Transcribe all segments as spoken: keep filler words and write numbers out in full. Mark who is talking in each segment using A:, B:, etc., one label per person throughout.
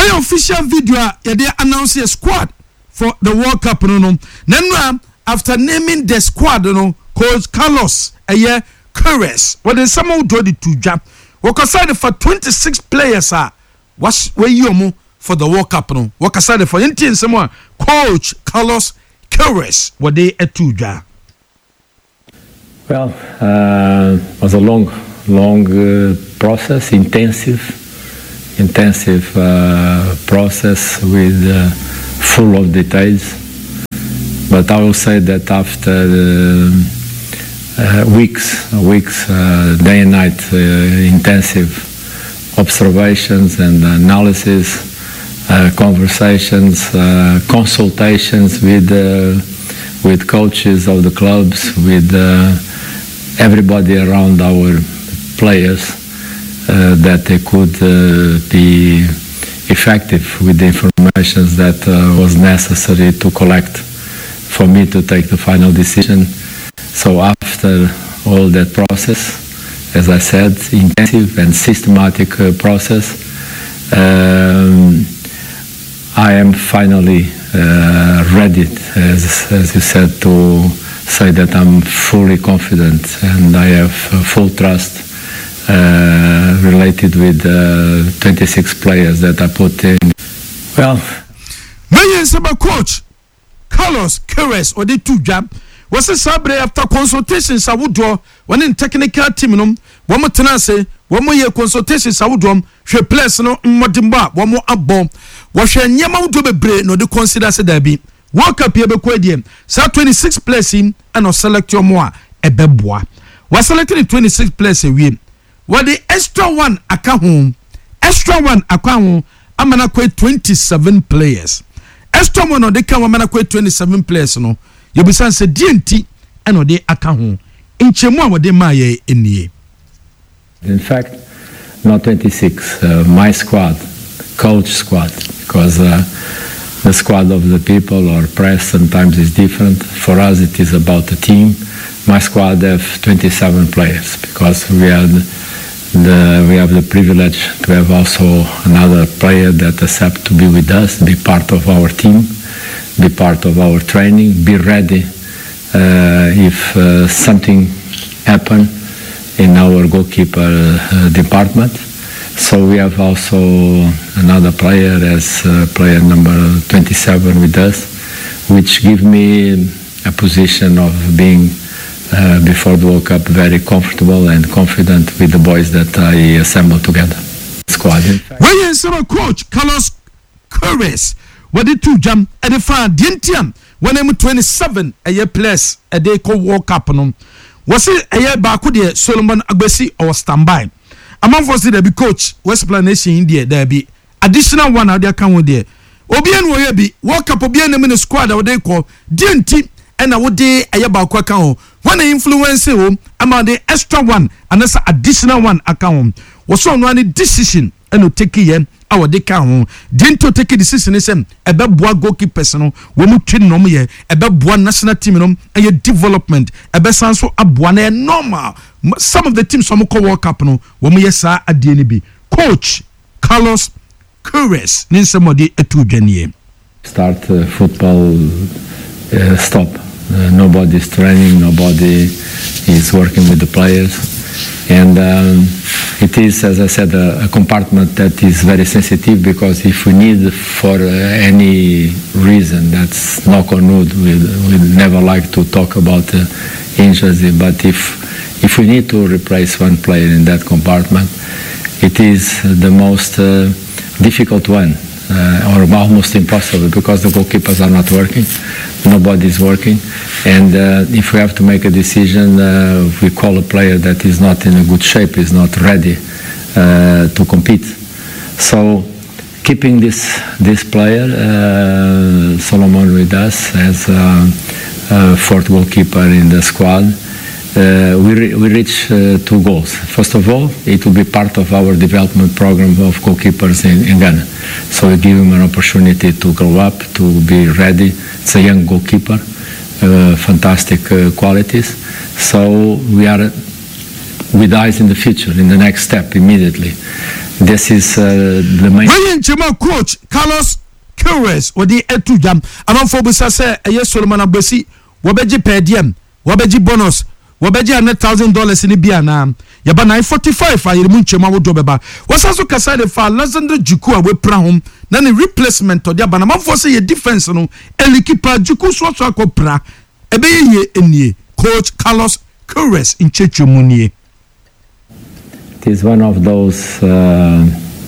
A: Why official video they announce a squad for the World Cup no no. Then after naming the squad no, Coach Carlos Eye Queiroz, what is somehow draw the two jump. Work aside for twenty-six players are was where you for the World Cup no. Work aside for anything someone Coach Carlos Queiroz what they a two jump.
B: Well, uh, it was a long, long uh, process, intensive, intensive uh, process with uh, full of details. But I will say that after uh, uh, weeks, weeks, uh, day and night, uh, intensive observations and analysis, uh, conversations, uh, consultations with uh, with coaches of the clubs, with uh, everybody around our players, uh, that they could uh, be effective with the information that uh, was necessary to collect for me to take the final decision. So after all that process, as I said, intensive and systematic uh, process, um, I am finally uh, ready, as, as you said, to say that I'm fully confident and I have uh, full trust uh, related with uh, twenty-six players that I put in. Well,
A: Mayor Saba coach Carlos Queiroz or the two jump was a sabre after consultations I would draw one in technical team no one more tenase one more year consultations I would draw she place no modimba one more abom was she nyama would be brain no the consider said there be World Cup here be quite sa twenty-six players in and no select your more a beboa was selected in twenty-six players a win what the extra one aka home extra one aka home amana quite twenty-seven players extra one no they can amana quite twenty-seven players no you be say D N T and no they aka home in chemu what they maye enie.
B: In fact, not twenty-six, uh, my squad, coach squad, because uh, the squad of the people or press sometimes is different. For us, it is about the team. My squad have twenty-seven players because we had the we have the privilege to have also another player that accept to be with us, be part of our team, be part of our training, be ready uh, if uh, something happen in our goalkeeper uh, department. So we have also another player as uh, player number twenty-seven with us, which give me a position of being uh, before the World Cup very comfortable and confident with the boys that I assembled together. Squad.
A: Where is our coach Carlos Queiroz? What did two jump at the fan? Dintiam when I'm twenty-seven a year plus a day called World Cup no. Was it a year back with Solomon Agbesi or standby? Among for the be coach West Planation India there be additional one out there come with there. Obian will be walk up Obian in the squad that they call D N T and I would day a year back account. When the influence home among the extra one and that's additional one account was on one decision and no take it our day count. Didn't take a decision is a beboa goalkeepers no we mu train no ye a beboa national team no and your development a besanso abuane normal. Some of the teams some call World Cup no we mu yesa adie bi. Coach Carlos Queiroz nin somebody etu dwanye.
B: Start uh, football uh, stop. Uh, nobody is training, nobody is working with the players. And um, it is, as I said, a, a compartment that is very sensitive because if we need for uh, any reason, that's knock on wood, we, we never like to talk about uh, injuries, but if, if we need to replace one player in that compartment, it is the most uh, difficult one. Uh, or almost impossible because the goalkeepers are not working, nobody is working, and uh, if we have to make a decision, uh, we call a player that is not in a good shape, is not ready uh, to compete. So keeping this this player, uh, Solomon with us as a, a fourth goalkeeper in the squad, Uh, we, re we reach uh, two goals. First of all, it will be part of our development program of goalkeepers in, in Ghana. So we give him an opportunity to grow up, to be ready. It's a young goalkeeper, uh, fantastic uh, qualities. So we are with eyes in the future, in the next step, immediately. This is uh, the main.
A: When you coach Carlos Queiroz or the etu jam, among for busa say a yes Solomon Abesi, wabeji per diem, wabeji bonus, wabeji hundred thousand dollars in the biana. Yaba nine forty five for your munchema would dobeba. Was also Casade for Lazanda Jukua we prahum, then a replacement or the Abanama for say a defense no, Elikipa Juku Swatako pra, Ebeye Enye, Coach Carlos Queiroz in Chechu Munier.
B: It is one of those uh,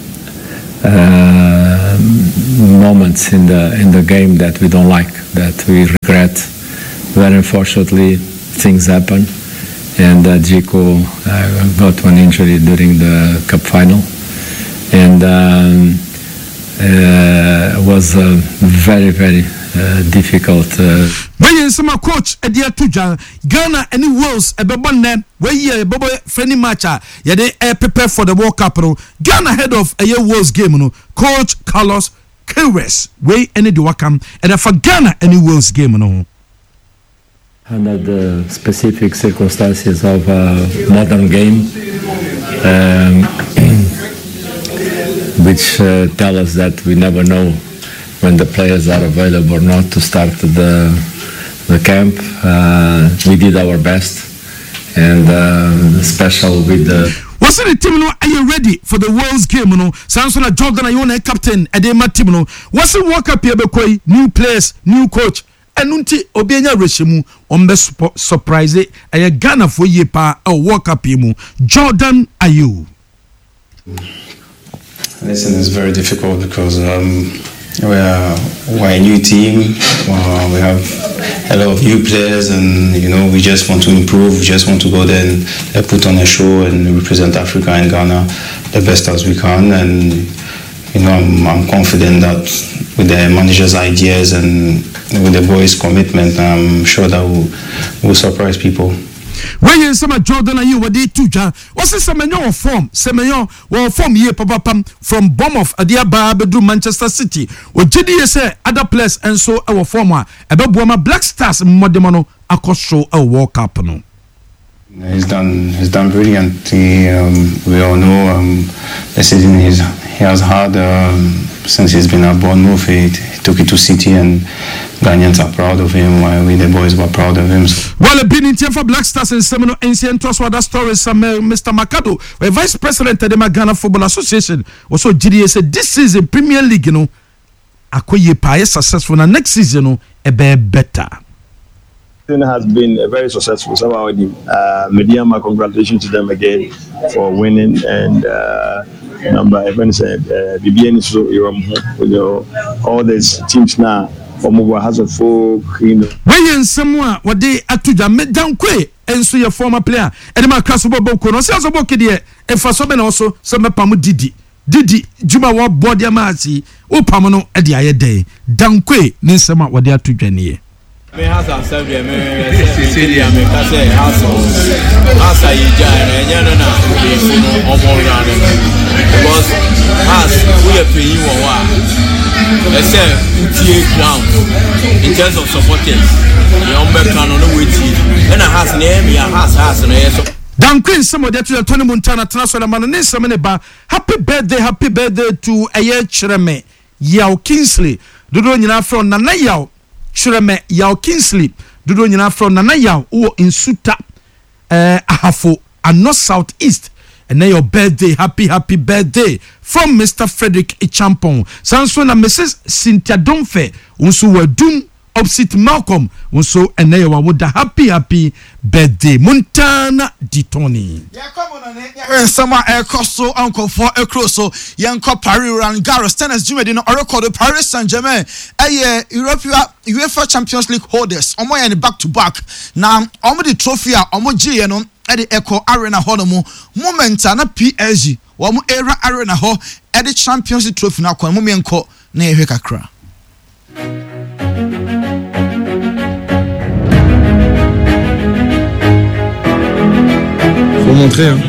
B: uh, moments in the in the game that we don't like, that we regret. Very unfortunately, things happen, and uh, Zico uh, got one injury during the cup final, and um, uh, was a very very uh, difficult. Uh,
A: when you see my coach Edia Tuja, Ghana any Wales a bebon name where ye bobo friendly matcha ye they prepare for the World Cup no Ghana head of a year Wales game no Coach Carlos Queiroz way any do wakam and for Ghana any Wales game no.
B: Under the specific circumstances of a modern game, um, which uh, tell us that we never know when the players are available or not to start the the camp. Uh, we did our best, and uh, special with the.
A: What's the team? No, are you ready for the World's game? No, Samson Jordan, are you a captain? Edema team? No, what's the World Cup here? Bekoi new players, new coach. Enunti obienya reshimu ombe surprise e Ghana for ye pa a World Cup mu Jordan Ayew.
C: Listen, it's very difficult because um, we are we're a new team. Uh, we have a lot of new players, and you know we just want to improve. We just want to go there and uh, put on a show and represent Africa and Ghana the best as we can. And you know I'm, I'm confident that with the manager's ideas and with the boys' commitment, I'm sure that we'll, we'll surprise people.
A: When you some Jordan Ayew what they tuja what's the Semenyo form Semenyo well form here papa pam from Bournemouth adia ba bedru Manchester City o gidi say other players and so our former ebebuama Black Stars modemano akosho a World Cup no.
C: He's done he's done brilliant. He, um, we all know um, the season he's, he has had um, since he's been at Bournemouth. He, he took it to City, and Ghanaians are proud of him, while we the boys were proud of him. So.
A: Well, been in time for Black Stars and Seminole Ancient Trust what that story is Mister Makado, a vice president of the Ghana Football Association. Also G D A said this season Premier League you know akoye pa successful and next season you know a be better.
D: Has been uh, very successful. So, uh, Mediama, congratulations to them again for winning. And uh, number, even said, B B N so you know, all these teams now from over has a folk, you know.
A: When you someone what they atuja made down quick and so your former player and my class of Boko, no sales of Boki, and for some also some Pamu Didi. Didi, Juma wa body amati, o Pamano at the other day. Down quick, Ninsama what they are to Jenny.
E: Me has a seven me city am ka say house house ayi ja na nya no na be funu omo run because house we are paying one wa e say tie ground in terms of supporters you on be kan no wait and a house na me house house no yes
A: Dan Queen some of that to Tony Montana transfer man ne some ne ba happy birthday happy birthday to Aye Chireme Yaw Kingsley dodo nyina from Nana Yaw Chireme Yaw Kingsley dodo nyina from Nana Yaw o Insuta eh ahafo and north southeast and then your birthday happy happy birthday from Mister Frederick Ichampon sanso na Missus Cynthia Domfe unso wadum opposite Malcolm unso and then your would happy happy birthday Montana Ditoni
F: yeah come on when summer air cross so uncle for a cross so young cop Paris and Garros tennis Jimmy no record Paris Saint-Germain eh European UEFA Champions League holders omo ya back to back na omo the trophy a omo G no e the Echo Arena ho no moment na P S G omo era arena ho e the Champions League trophy na kwa mo menko na ehwe kakra.
G: Faut montrer hein.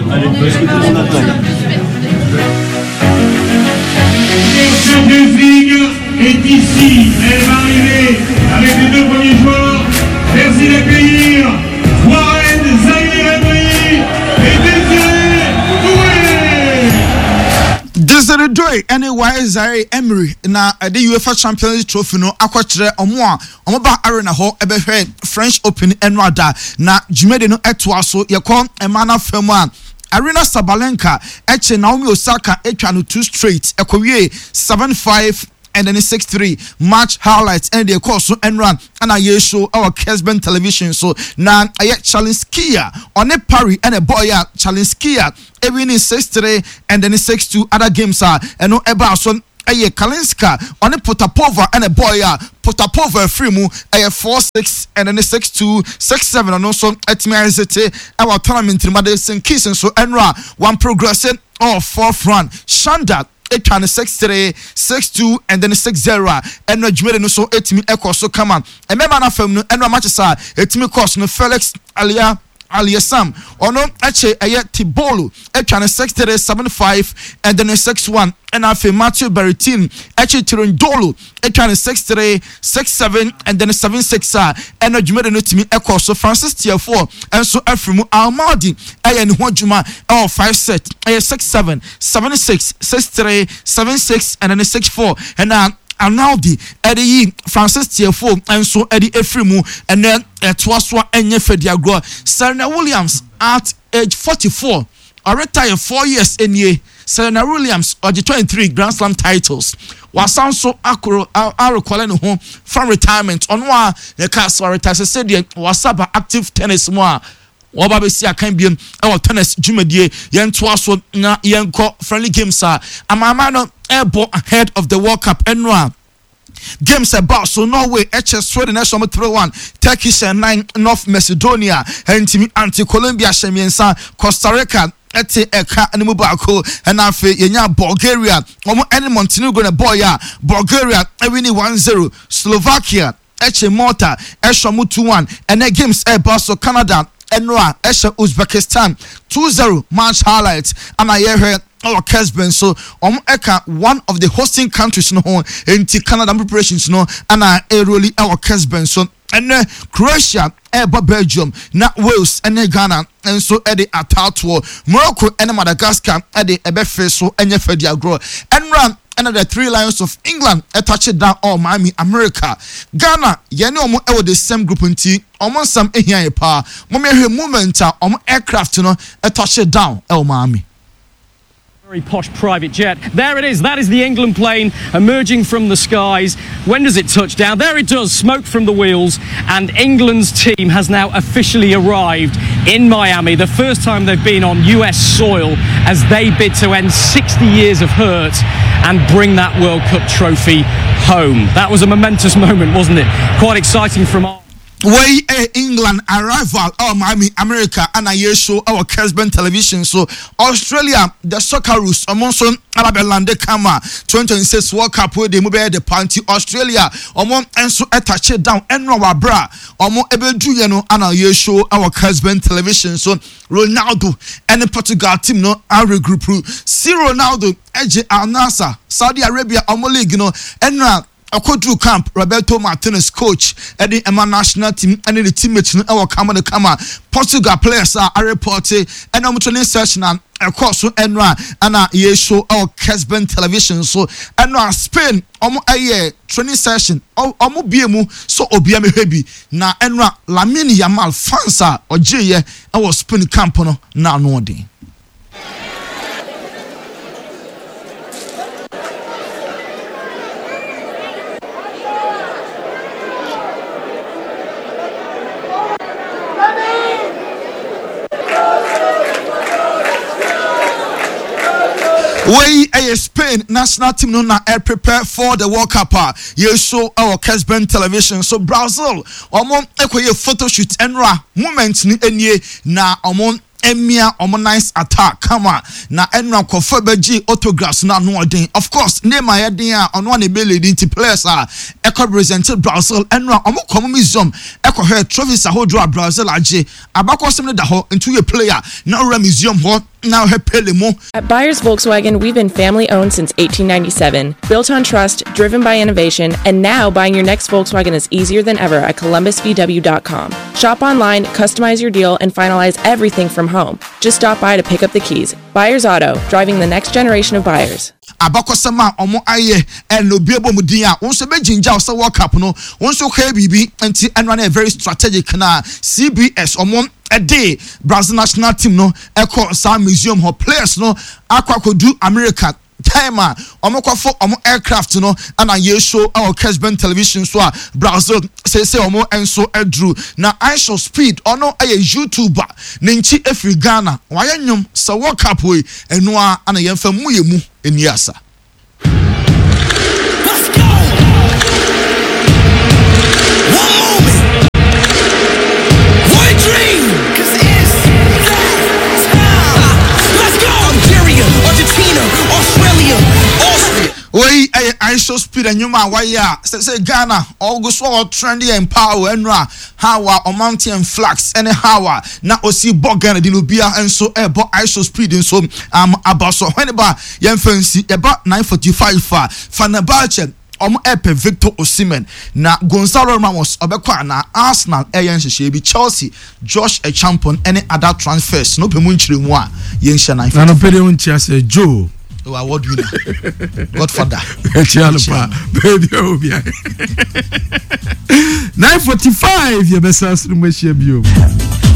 H: Est ici, elle va arriver avec les deux premiers joueurs. Merci d'accueillir Warren Zaïre et
F: Troy anyway Zaire Emery na the UEFA Champions League trophy no akwakyere omo a omo ba arena ho ebehwe French Open enwada na Jumede no etwa so yekọ emana fam a Arena Sabalenka eche Naomi Osaka etwa no two straight ekowie seven five and then six three match highlights and the course and run and I show our Kesben television so now I Chalinskia on a parry and a boy Chalinskia every in six three and then six two other games are and no Eberson Aye Kalinska on a Potapova and a boy Potapova free mu a four six and then six two six seven and also at me our tournament in Madison Kiss and so Enra one progressing or fourth run Shanda eight and six three six two and then six zero and no Jumede no so eight me echo so come on and me man afem no and no match sa eight me course no Felix Alia Aliasam ono eche eye Tibolo eight and six three seven five and then six one and afe Matthew Berrettini eche Tirondolo eight and six three six seven and then seven six and no Jumede no timi echo so Francis tier four and so Afrimu Almadi eye ni ho djuma e five set eye six seven seven six six three seven six and then six four and uh, Arnaldi Eddie Francis tier four and so Eddie Efrimu and then Etwaswa Enye Fediagro Serena Williams at age forty-four or retire four years in year Serena Williams or the twenty-three Grand Slam titles was so akuro are calling home from retirement on one the castle retire said was active tennis more Waba besi akan our tennis Jumedie yen twaso na yen ko friendly games are amama no airborne ahead of the World Cup enwa games about so Norway H S Sweden national three one Turkish and nine North Macedonia and anti Colombia shemiensa Costa Rica ete eka animu baako and afi yenya Bulgaria omo any Montenegro na boy ya Bulgaria winning one zero Slovakia H Malta eshomu two one and the games about so Canada Enra Esha Uzbekistan two zero match highlights and I hear our Kesben so um eka one of the hosting countries no in Canada preparations no and I really our Kesben so and uh, Croatia eba Belgium na Wales and Ghana and so Eddie Atatwo Morocco and Madagascar Eddie Ebefe so enye Fediagro and run another three Lions of England a touchdown all Miami America Ghana yene omo e the same group nti omo sam ehia e pa mo me hwe moment a omo aircraft no a touchdown el Miami.
G: Very posh private jet. There it is. That is the England plane emerging from the skies. When does it touch down? There it does. Smoke from the wheels. And England's team has now officially arrived in Miami. The first time they've been on U S soil as they bid to end sixty years of hurt and bring that World Cup trophy home. That was a momentous moment, wasn't it? Quite exciting from our...
F: Way England arrival oh Miami America and I show our Kesben television so Australia the Socceroos amongst Arabelande Kama twenty twenty-six World Cup where they move the party Australia omo enso etache down enro wabra omo ebedu ye no and I show our Kesben television so Ronaldo and the Portugal team no are regroup see Ronaldo eje Al Nassr Saudi Arabia omo league no enra Akodru camp Roberto Martinez coach at the Emma national team and the teammates no our come on come Portugal players are reported and I'm training session and of course so enra and a show our Kesben television so enra Spain omo aye training session omo biemu so obiame hebi na enra Lamine Yamal fansa oje our Spain camp no na no dey. We a Spain national team no na air prepare for the World Cup. You show our Kesben television. So Brazil, omon ekoye photo shoot enra moment ni enye na omon emia omo nice attack kama na enra kofa beji autographs na no den. Of course, name my den a ono na be leading to players a eko represent Brazil enra omo komo museum eko he trophies a hodro Brazil aje abakosem ne da ho into a player na ora museum ho now he pele mo.
I: At Buyers Volkswagen, we've been family owned since eighteen ninety-seven, built on trust, driven by innovation, and now buying your next Volkswagen is easier than ever at columbus v w dot com. Shop online, customize your deal, and finalize everything from home. Just stop by to pick up the keys. Buyers Auto, driving the next generation of buyers.
F: Abakosama omo aye and no biebo mudia wonso be jinja osa World Cup no wonso ka bibi anti anwa very strategic na C B S omo a day Brazil national team no eko sa museum ho players no akwa do America time omo kwafo omo aircraft no ana ye show our Cashben television so Brazil say say omo enso edru na I show speed ono aye YouTuber ninchi efri Ghana waya nyom sa World Cup we eno ana yemfa mu yemu eniasa.
J: Let's go. One moment. One dream. Cause it's that time. Let's go. Algeria, Argentina, Australia, Austria.
F: Wey I show speed and yuma waya say say Ghana all go so trendy and power and ra hawa or mountain flags and hawa na osi bogan di lubia and so e bo I show speed and so um about so when ba yen fancy about nine forty-five fa Fenerbahce omo epe Victor Osimhen na Gonzalo Ramos obekwa na Arsenal eyen hye bi Chelsea Josh Echampon any other transfers no pe mu nchiremu a yen hye nine
A: na no pe de unchi ase Joe
F: oh award winner Godfather
A: baby obia nine forty-five ye besa sunu machia bio